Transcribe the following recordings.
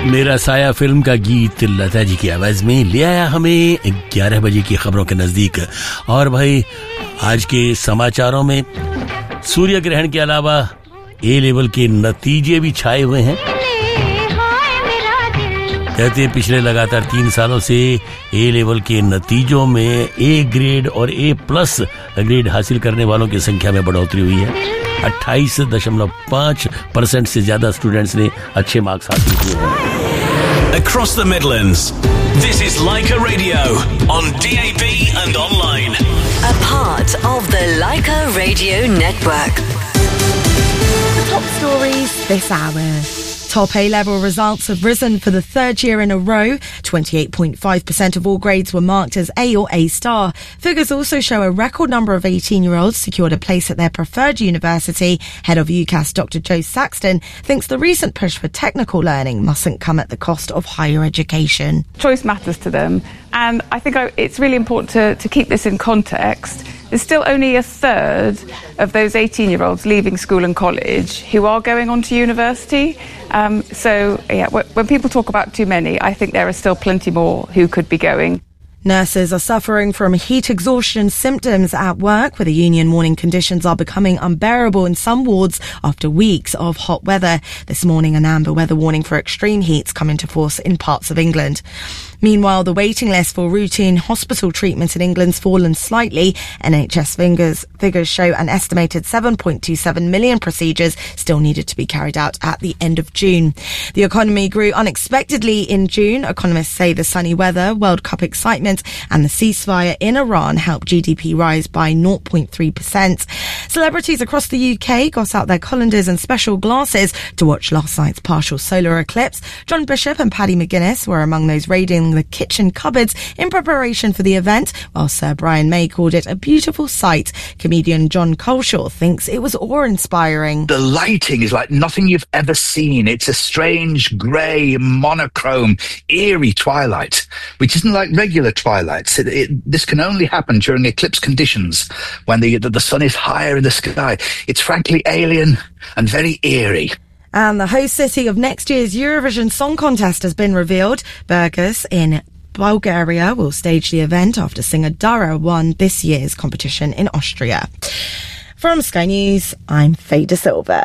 मेरा साया फिल्म का गीत लता जी की आवाज में ले आया हमें 11 बजे की खबरों के नजदीक। और भाई आज के समाचारों में सूर्य ग्रहण के अलावा ए लेवल के नतीजे भी छाए हुए हैं। कहते पिछले लगातार 3 सालों से ए लेवल के नतीजों में ए ग्रेड और ए प्लस ग्रेड हासिल करने वालों की संख्या में बढ़ोतरी हुई है। 28.5% से ज्यादा स्टूडेंट्स ने अच्छे मार्क्स हासिल किए हैं। Across the Midlands, this is Leica Radio on DAB and online. A part of the Leica Radio Network. The top stories this hour. Top A-level results have risen for the third year in a row. 28.5% of all grades were marked as A or A star. Figures also show a record number of 18-year-olds secured a place at their preferred university. Head of UCAS, Dr. Joe Saxton, thinks the recent push for technical learning mustn't come at the cost of higher education. Choice matters to them, and I think it's really important to keep this in context. There's still only a third of those 18-year-olds leaving school and college who are going on to university. When people talk about too many, I think there are still plenty more who could be going. Nurses are suffering from heat exhaustion symptoms at work, with the union warning conditions are becoming unbearable in some wards after weeks of hot weather. This morning, an amber weather warning for extreme heats come into force in parts of England. Meanwhile, the waiting list for routine hospital treatment in England's fallen slightly. NHS figures show an estimated 7.27 million procedures still needed to be carried out at the end of June. The economy grew unexpectedly in June. Economists say the sunny weather, World Cup excitement and the ceasefire in Iran helped GDP rise by 0.3%. Celebrities across the UK got out their colanders and special glasses to watch last night's partial solar eclipse. John Bishop and Paddy McGuinness were among those raiding the kitchen cupboards in preparation for the event, while Sir Brian May called it a beautiful sight. Comedian John Coleshaw thinks it was awe-inspiring. The lighting is like nothing you've ever seen. It's a strange, grey, monochrome, eerie twilight, which isn't like regular twilights. This can only happen during eclipse conditions, when the sun is higher in the sky. It's frankly alien and very eerie. And the host city of next year's Eurovision Song Contest has been revealed. Burgas in Bulgaria will stage the event after singer Dara won this year's competition in Austria. From Sky News, I'm Faye De Silva.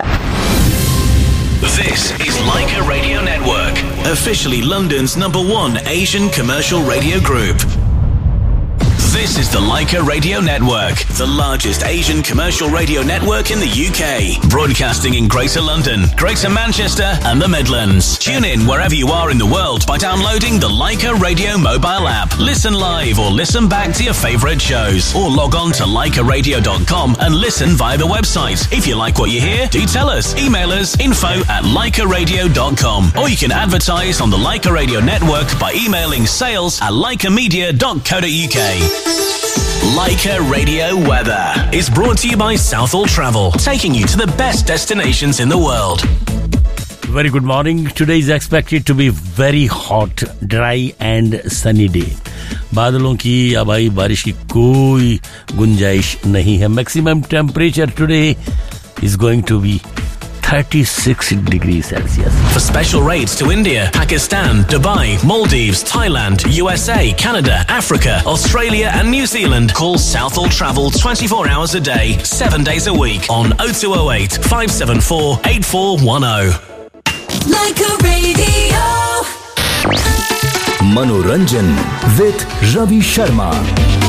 This is Leica Radio Network, officially London's #1 Asian commercial radio group. This is the Leica Radio Network, the largest Asian commercial radio network in the UK, broadcasting in Greater London, Greater Manchester and the Midlands. Tune in wherever you are in the world by downloading the Leica Radio mobile app. Listen live or listen back to your favourite shows, or log on to leicaradio.com and listen via the website. If you like what you hear, do tell us. Email us info@leicaradio.com, or you can advertise on the Leica Radio Network by emailing sales@leicamedia.co.uk. Leica Radio Weather is brought to you by Southall Travel, taking you to the best destinations in the world. Very good morning. Today is expected to be very hot, dry and sunny day. बादलों की या भाई बारिश की कोई गुंजाइश नहीं है. Maximum temperature today is going to be 36 degrees Celsius. For special rates to India, Pakistan, Dubai, Maldives, Thailand, USA, Canada, Africa, Australia and New Zealand, call Southall Travel 24 hours a day, 7 days a week on 0208 574 8410. Leica Radio. Manoranjan with Ravi Sharma.